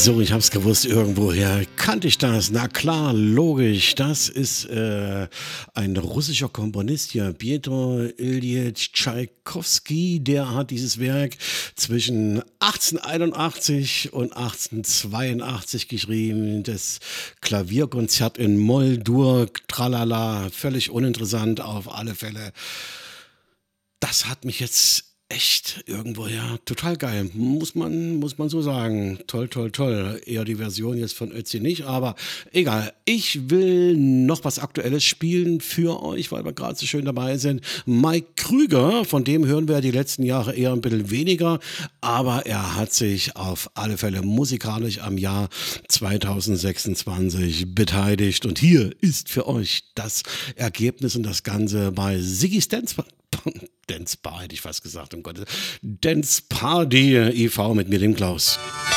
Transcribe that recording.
So, ich hab's gewusst, irgendwoher kannte ich das. Na klar, logisch. Das ist ein russischer Komponist hier, Piotr Iljitsch Tschaikowski. Der hat dieses Werk zwischen 1881 und 1882 geschrieben. Das Klavierkonzert in Moll-Dur, tralala, völlig uninteressant auf alle Fälle. Das hat mich jetzt echt irgendwoher total geil. Muss man so sagen. Toll, toll, toll. Eher die Version jetzt von Ötzi nicht, aber egal. Ich will noch was Aktuelles spielen für euch, weil wir gerade so schön dabei sind. Mike Krüger, von dem hören wir die letzten Jahre eher ein bisschen weniger, aber er hat sich auf alle Fälle musikalisch am Jahr 2026 beteiligt und hier ist für euch das Ergebnis und das Ganze bei Ziggy's Dance Bar hätte ich fast gesagt, um Gottes. Dance Party e.V. mit mir, dem Klaus.